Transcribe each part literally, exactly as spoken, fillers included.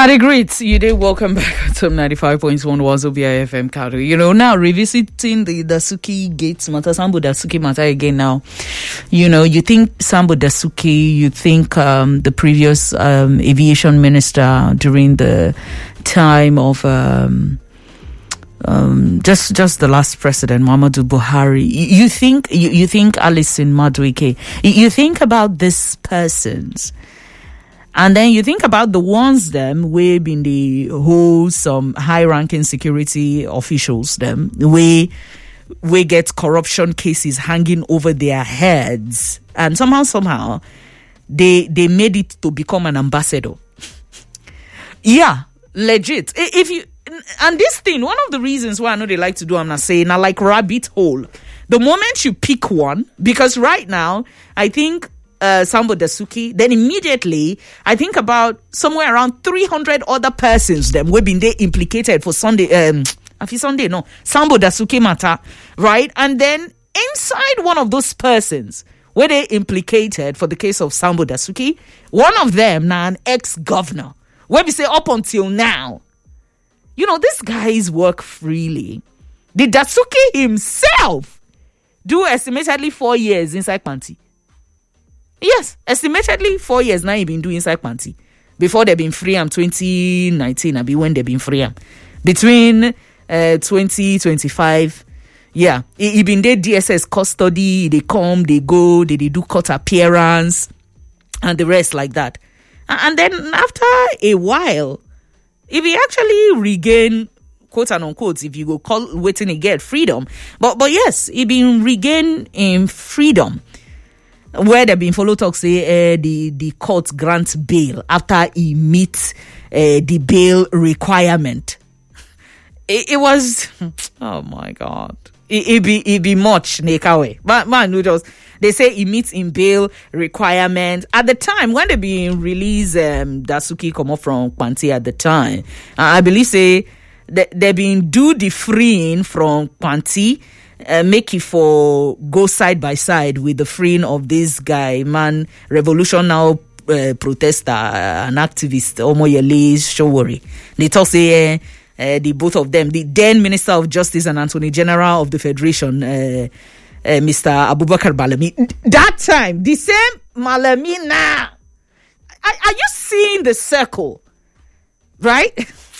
Had a great, you did welcome back to ninety-five point one Wazobia F M Kado. You know, now revisiting the Dasuki Gates matter, Sambo Dasuki matter again now. You know, you think Sambo Dasuki, you think um, the previous um, aviation minister during the time of um, um, just just the last president, Muhammadu Buhari. You, you think you, you think Alison Madueke. You, you think about these persons. And then you think about the ones them way been the whole some high-ranking security officials them way we get corruption cases hanging over their heads, and somehow somehow they they made it to become an ambassador. Yeah, legit. If you and this thing, one of the reasons why I know they like to do, I'm not saying, I like rabbit hole. The moment you pick one, because right now I think. Uh, Sambo Dasuki, then immediately I think about somewhere around three hundred other persons them we've been there implicated for Sunday um Afi Sunday no Sambo Dasuki matter, right? And then inside one of those persons where they implicated for the case of Sambo Dasuki, one of them now an ex-governor, where we say up until now, you know, these guys work freely. The Dasuki himself do estimatedly four years inside Panti. Yes, estimatedly four years now he been doing inside Panti. Before they been free am twenty nineteen, I be when they been free am. Between uh, twenty twenty-five, yeah, he, he been there D S S custody, they come, they go, they, they do court appearance, and the rest like that. And then after a while, if he actually regain, quote and unquote, if you go call waiting to get freedom, but but yes, he been regain in freedom. Where they been follow talk say uh, the the court grants bail after he meets uh, the bail requirement. It, it was oh my god, it, it be it be much nekawe. But man, who just they say he meets in bail requirement at the time when they been release um, Dasuki come up from Panti at the time. Uh, I believe say they they been do the freeing from Panti. Uh, make it for go side by side with the freeing of this guy, man, Revolution Now uh, protester, uh, an activist, Omoyele Sowore. They talk say uh, uh, the both of them, the then Minister of Justice and Attorney General of the Federation, uh, uh, Mister Abubakar Malami. That time, the same Malami now. Are, are you seeing the circle? Right?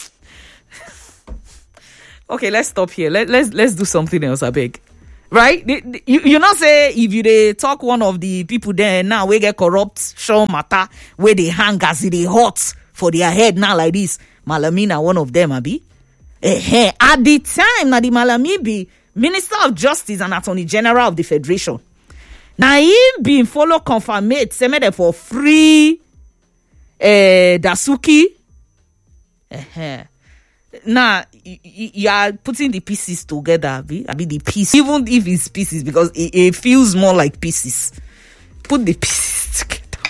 Okay, let's stop here. Let, let's let's do something else, I beg. Right? You you not say if you they talk one of the people there now we get corrupt, show matter, where they hang as they hot for their head now like this. Malamina, one of them, Abi. Eh, at the time, now the Malami be Minister of Justice and Attorney General of the Federation. Now him being follow confirmate, say me for free eh, Dasuki. Eh, Now, you are putting the pieces together, Abi. Abi, the piece, even if it's pieces, because it, it feels more like pieces. Put the pieces together.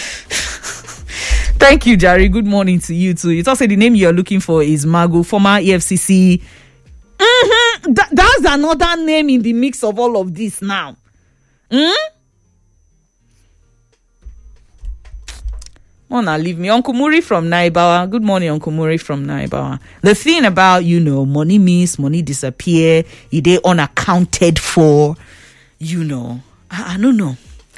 Thank you, Jerry. Good morning to you too. You also say the name you are looking for is Mago, former E F C C. Mm-hmm. Th- that's another name in the mix of all of this now. Hmm? Oh, now leave me. Uncle Muri from Naibawa. Good morning, Uncle Muri from Naibawa. The thing about, you know, money miss, money disappear, it they unaccounted for, you know. I, I don't know.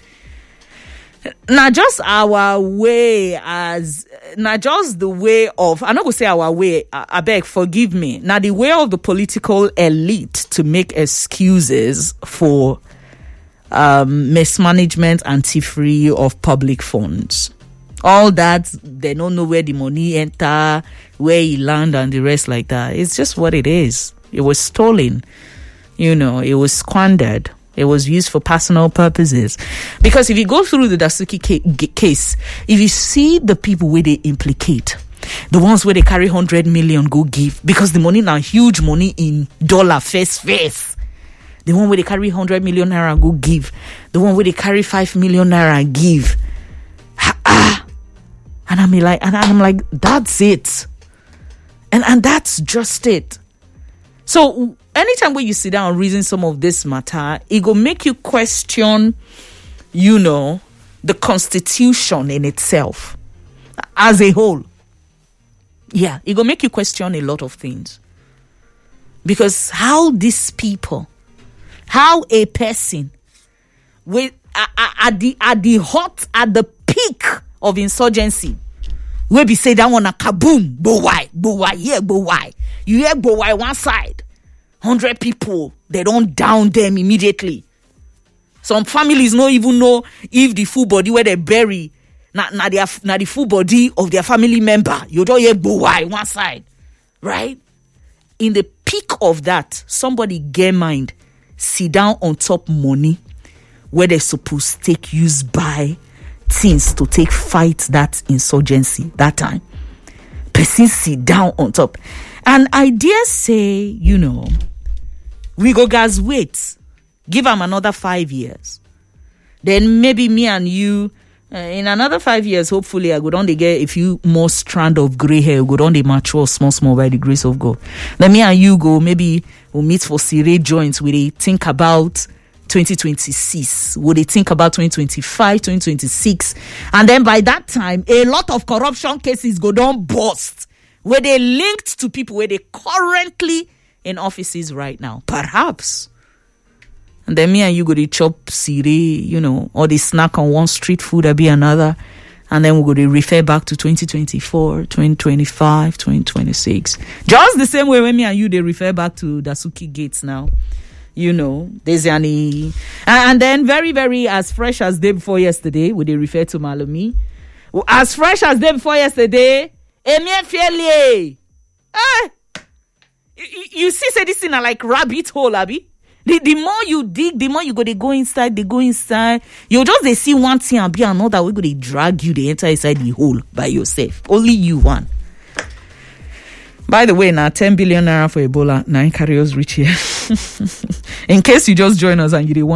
Now, just our way as, now just the way of, I'm not going to say our way, I, I beg, forgive me. Now, the way of the political elite to make excuses for um, mismanagement and thievery of public funds. All that, they don't know where the money enter, where it land, and the rest like that. It's just what it is. It was stolen. You know, it was squandered. It was used for personal purposes. Because if you go through the Dasuki ca- case, if you see the people where they implicate, the ones where they carry one hundred million go give, because the money now huge money in dollar face face. The one where they carry one hundred million naira go give. The one where they carry five million naira give. Ah. And I'm like, and I'm like, that's it. And and that's just it. So anytime when you sit down and reason some of this matter, it will make you question, you know, the Constitution in itself as a whole. Yeah, it go make you question a lot of things. Because how these people, how a person with at, at the at the hot at the peak of insurgency, we be say that one a kaboom, bo why, bo why, yeah, bo why. You hear bo why one side, hundred people, they don't down them immediately. Some families don't even know if the full body where they bury, not na, na, na the full body of their family member. You don't hear bo why one side, right? In the peak of that, somebody get mind, sit down on top money where they're supposed to take use buy things to take fight that insurgency that time. Person sit down on top. And I dare say, you know, we go guys wait. Give them another five years. Then maybe me and you, uh, in another five years, hopefully I go down to get a few more strand of grey hair, go down the mature small, small by the grace of God. Then me and you go, maybe we'll meet for Sire joints where they think about twenty twenty-six. Would they think about twenty twenty-five, twenty twenty-six? And then by that time, a lot of corruption cases go down bust where they linked to people where they currently in offices right now. Perhaps. And then me and you go to chop sire, you know, or they snack on one street food, or be another. And then we go to refer back to twenty twenty-four, twenty twenty-five, twenty twenty-six. Just the same way when me and you, they refer back to Dasuki Gates now. You know, there's any. And then very, very as fresh as day before yesterday, we they refer to Malumi. As fresh as day before yesterday, Emien Fiele. Eh? You, you see, say this thing are like rabbit hole, Abby. The, the more you dig, the more you go, they go inside, they go inside. You just, they see one thing and be another. We go, they drag you, they enter inside the hole by yourself. Only you one. By the way, now ten billion naira for Ebola, nine carriers reach here. In case you just join us and you want